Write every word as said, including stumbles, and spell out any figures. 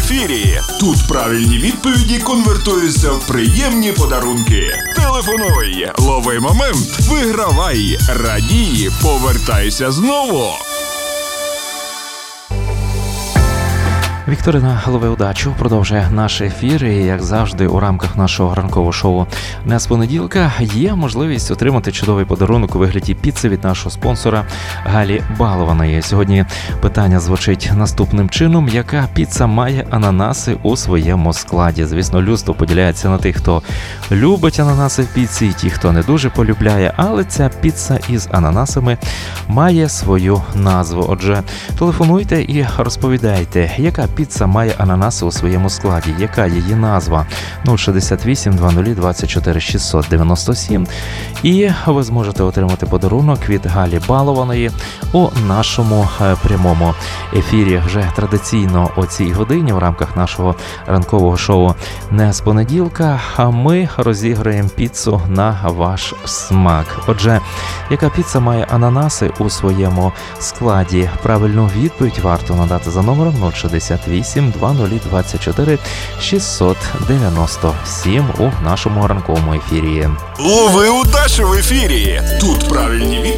ефірі. Тут правильні відповіді конвертуються в приємні подарунки. Телефонуй, лови момент, вигравай, радій, повертайся знову. Вікторина «Лови удачу» продовжує наш ефір, і, як завжди, у рамках нашого ранкового шоу «Не з понеділка» є можливість отримати чудовий подарунок у вигляді піци від нашого спонсора Галі Балованої. Сьогодні питання звучить наступним чином: яка піца має ананаси у своєму складі? Звісно, людство поділяється на тих, хто любить ананаси в піці, і ті, хто не дуже полюбляє, але ця піца із ананасами має свою назву. Отже, телефонуйте і розповідайте, яка піца має ананаси у своєму складі, яка її назва. нуль шістдесят вісім двадцять двадцять чотири шістсот дев'яносто сім. І ви зможете отримати подарунок від Галі Балованої у нашому прямому ефірі. Вже традиційно о цій годині в рамках нашого ранкового шоу «Не з понеділка» ми розіграємо піцу на ваш смак. Отже, яка піца має ананаси у своєму складі? Правильну відповідь варто надати за номером нуль шістдесят вісім двадцять двадцять чотири шістсот дев'яносто сім у нашому ранковому ефірі. Лови удачу в ефірі. Тут правильні відповіді